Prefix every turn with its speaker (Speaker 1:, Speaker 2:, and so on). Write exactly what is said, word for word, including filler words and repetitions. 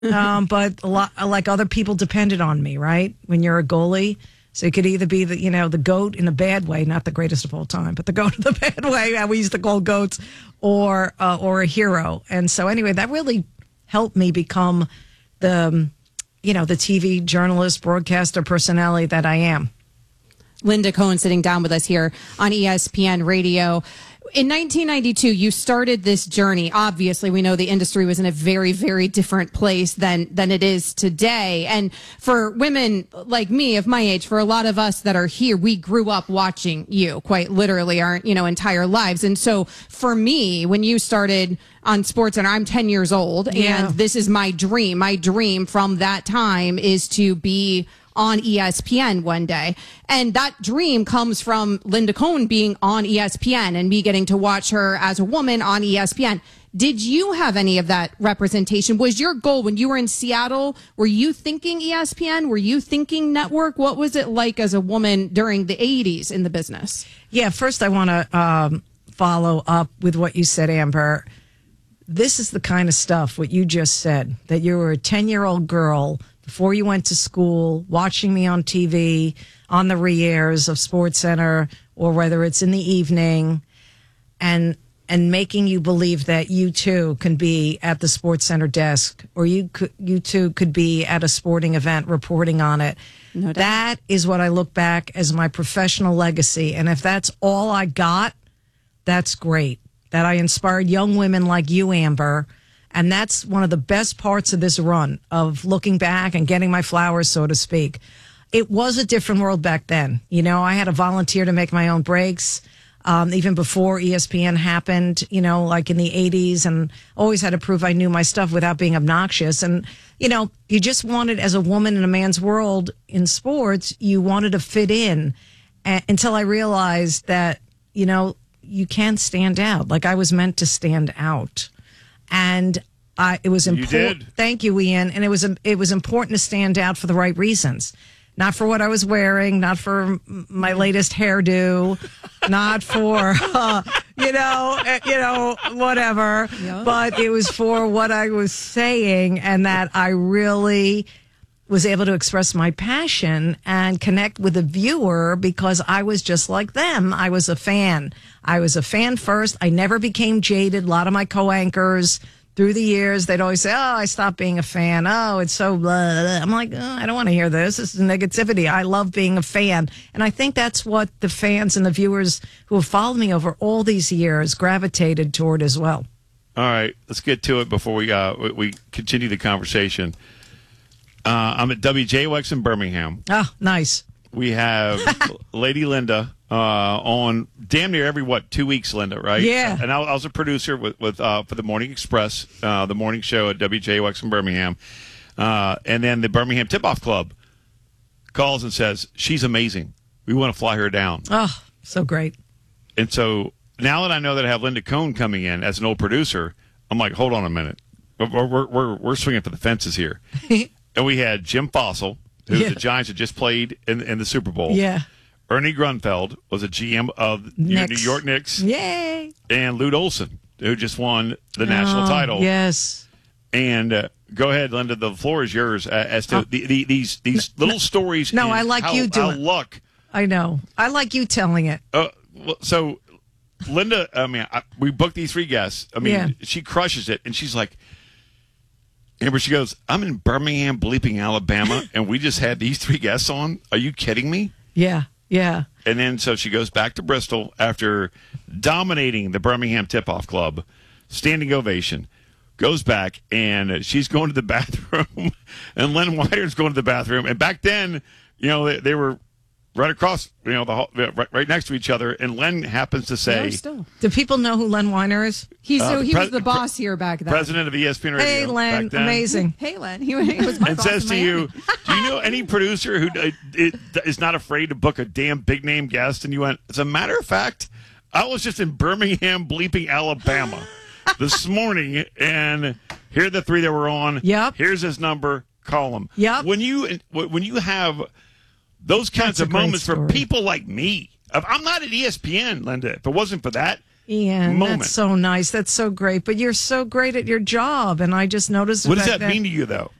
Speaker 1: um, but a lot like other people depended on me, right? When you're a goalie. So it could either be the, you know, the GOAT in a bad way, not the greatest of all time, but the GOAT in the bad way, we used to call goats, or uh, or a hero. And so anyway, that really helped me become the, um, you know, the T V journalist, broadcaster, personality that I am.
Speaker 2: Linda Cohn sitting down with us here on E S P N Radio. In nineteen ninety-two, you started this journey. Obviously, we know the industry was in a very, very different place than than it is today. And for women like me, of my age, for a lot of us that are here, we grew up watching you, quite literally, our you know entire lives. And so, for me, when you started on SportsCenter, I'm ten years old,
Speaker 1: yeah.
Speaker 2: and this is my dream. My dream from that time is to be on E S P N one day. And that dream comes from Linda Cohn being on E S P N and me getting to watch her as a woman on E S P N. Did you have any of that representation? Was your goal when you were in Seattle, were you thinking E S P N? Were you thinking network? What was it like as a woman during the eighties in the business?
Speaker 1: Yeah, first I want to um, follow up with what you said, Amber. This is the kind of stuff, what you just said, that you were a ten-year-old girl before you went to school, watching me on T V, on the re-airs of SportsCenter, or whether it's in the evening, and and making you believe that you too can be at the SportsCenter desk, or you could, you too could be at a sporting event reporting on it.
Speaker 2: No doubt.
Speaker 1: That is what I look back as my professional legacy, and if that's all I got, that's great. That I inspired young women like you, Amber. And that's one of the best parts of this run, of looking back and getting my flowers, so to speak. It was a different world back then. You know, I had to volunteer to make my own breaks, um, even before E S P N happened, you know, like in the eighties, and always had to prove I knew my stuff without being obnoxious. And, you know, you just wanted, as a woman in a man's world in sports, you wanted to fit in, a- until I realized that, you know, you can't stand out. Like, I was meant to stand out. And I, it was important. Thank you, Ian. And it was it was important to stand out for the right reasons, not for what I was wearing, not for my latest hairdo, not for uh, you know you know whatever. Yep. But it was for what I was saying, and that I really was able to express my passion and connect with the viewer, because I was just like them. I was a fan. I was a fan first. I never became jaded. A lot of my co-anchors through the years, they'd always say, oh, I stopped being a fan. Oh, it's so blah, blah. I'm like, oh, I don't want to hear this. This is negativity. I love being a fan. And I think that's what the fans and the viewers who have followed me over all these years gravitated toward as well.
Speaker 3: All right, let's get to it before we uh, we continue the conversation. Uh, I'm at W J O X in Birmingham.
Speaker 1: Oh, nice.
Speaker 3: We have Lady Linda uh, on damn near every, what, two weeks, Linda, right?
Speaker 1: Yeah.
Speaker 3: And I, I was a producer with, with uh, for the Morning Express, uh, the morning show at W J O X in Birmingham. Uh, and then the Birmingham Tip-Off Club calls and says, she's amazing. We want to fly her down.
Speaker 1: Oh, so great.
Speaker 3: And so now that I know that I have Linda Cohn coming in as an old producer, I'm like, hold on a minute. We're, we're, we're, we're swinging for the fences here. And we had Jim Fossil, who yeah. the Giants had just played in, in the Super Bowl.
Speaker 1: Yeah.
Speaker 3: Ernie Grunfeld was a G M of your New York Knicks.
Speaker 1: Yay.
Speaker 3: And Lute Olson, who just won the national
Speaker 1: oh,
Speaker 3: title.
Speaker 1: Yes.
Speaker 3: And uh, go ahead, Linda. The floor is yours uh, as to oh. the, the, these these little
Speaker 1: no,
Speaker 3: stories.
Speaker 1: No, I like
Speaker 3: how,
Speaker 1: you doing
Speaker 3: how luck.
Speaker 1: I know. I like you telling it.
Speaker 3: Uh, so, Linda, I mean, I, we booked these three guests. I mean,
Speaker 1: yeah.
Speaker 3: she crushes it. And she's like, Amber, she goes, I'm in Birmingham, bleeping Alabama, and we just had these three guests on. Are you kidding me?
Speaker 1: Yeah, yeah.
Speaker 3: And then so she goes back to Bristol after dominating the Birmingham Tip-Off Club, standing ovation, goes back, and she's going to the bathroom, and Len Wider's going to the bathroom. And back then, you know, they, they were right across, you know, the right, right next to each other, and Len happens to say,
Speaker 2: no, still.
Speaker 1: Do people know who Len Weiner is?
Speaker 2: He's so
Speaker 3: uh,
Speaker 2: he
Speaker 3: pre-
Speaker 2: was the boss here back then.
Speaker 3: President of E S P N Radio.
Speaker 1: Hey, Len,
Speaker 3: back then.
Speaker 1: amazing.
Speaker 2: Hey, Len, he, he was my
Speaker 3: and
Speaker 2: boss
Speaker 3: says
Speaker 2: in
Speaker 3: to
Speaker 2: Miami.
Speaker 3: you, do you know any producer who uh, it, is not afraid to book a damn big name guest? And you went, as a matter of fact, I was just in Birmingham, bleeping Alabama this morning, and here are the three that were on.
Speaker 1: Yep.
Speaker 3: Here's his number. Call him.
Speaker 1: Yep.
Speaker 3: When you when you have those kinds
Speaker 1: That's
Speaker 3: of
Speaker 1: a great
Speaker 3: moments
Speaker 1: story.
Speaker 3: for people like me, I'm not at E S P N, Linda. If it wasn't for that,
Speaker 1: Ian,
Speaker 3: moment.
Speaker 1: that's so nice. That's so great. But you're so great at your job, and I just noticed. the
Speaker 3: What does
Speaker 1: fact
Speaker 3: that mean to you, though?